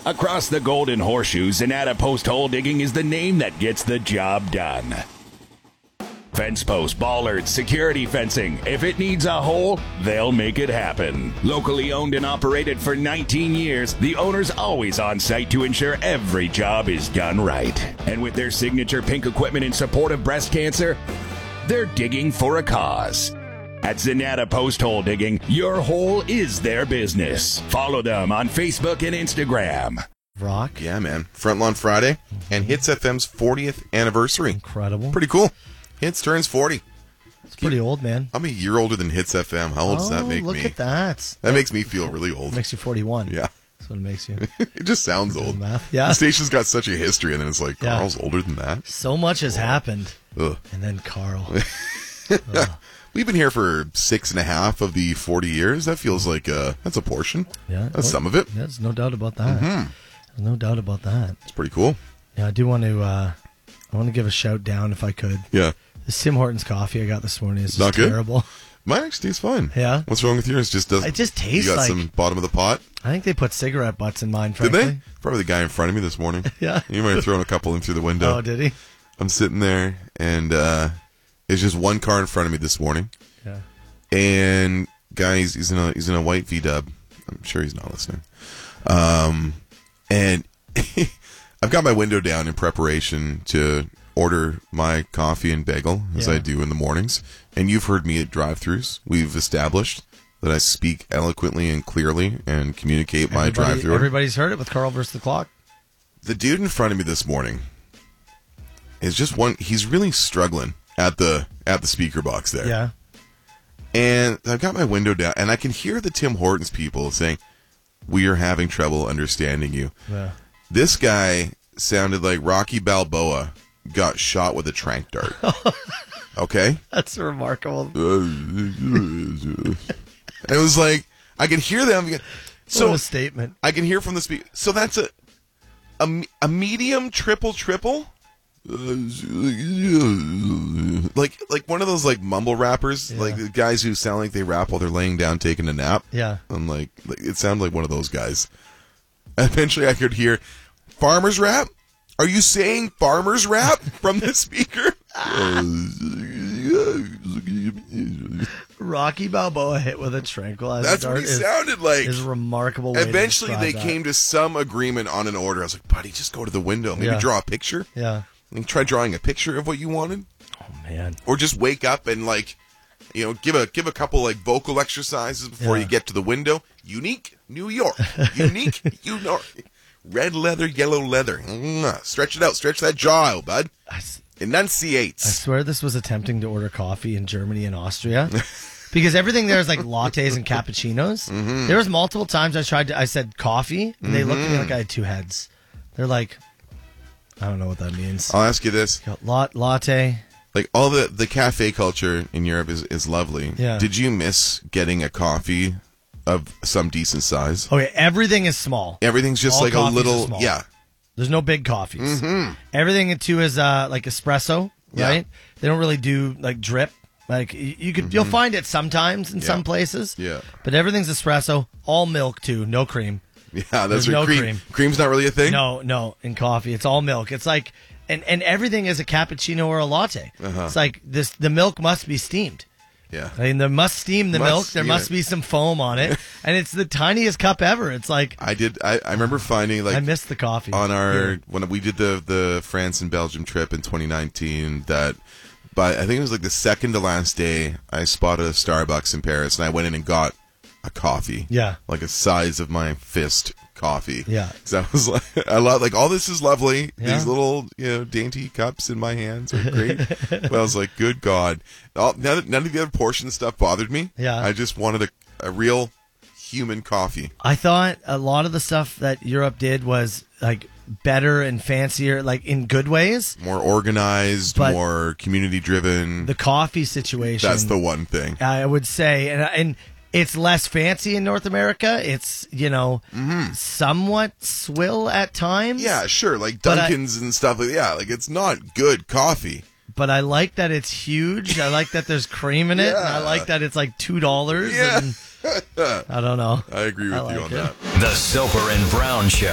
Across the Golden Horseshoe, Zanata Post Hole Digging is the name that gets the job done. Fence posts, bollards, security fencing. If it needs a hole, they'll make it happen. Locally owned and operated for 19 years, the owner's always on site to ensure every job is done right. And with their signature pink equipment in support of breast cancer, they're digging for a cause. At Zanata Post Hole Digging, your hole is their business. Follow them on Facebook and Instagram. Rock. Yeah, man. Front Lawn Friday and Hits FM's 40th anniversary. Incredible. Pretty cool. Hits turns 40. It's pretty old, man. I'm a year older than Hits FM. How old does that make me? Look at that. That makes me feel really old. It makes you 41. Yeah. That's what it makes you. It just sounds old. Math. Yeah. The station's got such a history, and then it's like, Yeah. Carl's older than that? So much has happened. Ugh. And then Carl. We've been here for 6.5 of the 40 years. That feels like that's a portion. Yeah. That's some of it. There's no doubt about that. There's no doubt about that. It's pretty cool. Yeah, I do want to I want to give a shout down if I could. Yeah. The Tim Hortons coffee I got this morning is Not just good? terrible. Mine actually tastes fine. Yeah? What's wrong with yours? It just tastes You got like- some bottom of the pot? I think they put cigarette butts in mine, Did frankly. they? Probably the guy in front of me this morning. Yeah. You might have thrown a couple in through the window. Oh, did he? I'm sitting there, and there's just one car in front of me this morning. Yeah. And guys, he's in a white V-dub. I'm sure he's not listening. And I've got my window down in preparation to order my coffee and bagel, as I do in the mornings. And you've heard me at drive-thrus. We've established that I speak eloquently and clearly and communicate my drive-thru. Everybody's heard it with Carl versus the clock. The dude in front of me this morning is just one. He's really struggling at the speaker box there. Yeah. And I've got my window down, and I can hear the Tim Hortons people saying, "We are having trouble understanding you." Yeah. This guy sounded like Rocky Balboa got shot with a tranq dart. Okay? That's remarkable. It was like, I can hear them. So What a statement. I can hear from the speaker. So that's a medium triple. Like one of those like mumble rappers, like the guys who sound like they rap while they're laying down taking a nap. Yeah. I'm like it sounded like one of those guys. Eventually I could hear farmers rap. Are you saying farmers rap from the speaker? Rocky Balboa hit with a tranquilizer That's dart what he sounded like. is a remarkable way Eventually to they describe that. came to some agreement on an order. I was like, buddy, just go to the window. Maybe Yeah. draw a picture. Yeah. And try drawing a picture of what you wanted. Oh, man. Or just wake up and give a couple like vocal exercises before Yeah. you get to the window. Unique New York. Unique New York. Red leather, yellow leather. Stretch it out. Stretch that jaw out, bud. Enunciate. I swear this was attempting to order coffee in Germany and Austria. Because everything there is like lattes and cappuccinos. Mm-hmm. There was multiple times I said coffee, and they looked at me like I had two heads. They're like, I don't know what that means. I'll ask you this. Latte. Like all the cafe culture in Europe is lovely. Yeah. Did you miss getting a coffee of some decent size? Okay, everything is small. Everything's just All like a coffees are little, small. yeah. There's no big coffees. Everything too is like espresso, Yeah. right? They don't really do like drip. Like you'll find it sometimes in some places. Yeah. But everything's espresso, all milk too, no cream. Yeah, that's There's right. no cream. cream. Cream's not really a thing? No, in coffee it's all milk. It's like and everything is a cappuccino or a latte. It's like the milk must be steamed. Yeah. I mean, they must steam the Must milk. There steam must it. be some foam on it, and it's the tiniest cup ever. It's like I remember finding like I missed the coffee on our when we did the France and Belgium trip in 2019 that but I think it was like the second to last day I spotted a Starbucks in Paris and I went in and got a coffee. Yeah. Like a size of my fist coffee. Yeah. So I was like I love like all this is lovely. Yeah. These little, dainty cups in my hands are great. But I was like, good God. None of the other portion stuff bothered me. Yeah. I just wanted a real human coffee. I thought a lot of the stuff that Europe did was like better and fancier, like in good ways. More organized, But more community driven. The coffee situation, That's the one thing. I would say, and it's less fancy in North America. It's somewhat swill at times. Yeah, sure, like But Dunkin's and stuff. Like it's not good coffee. But I like that it's huge. I like that there's cream in it. And I like that it's like $2. Yeah. And I don't know. I agree with I you like on it. that. The Soper and Brown Show.